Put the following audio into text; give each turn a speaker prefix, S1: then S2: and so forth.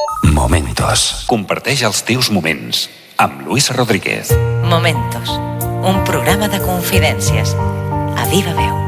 S1: Momentos. Comparteix els teus moments amb Luis Rodríguez.
S2: Momentos, un programa de confidències a viva veu.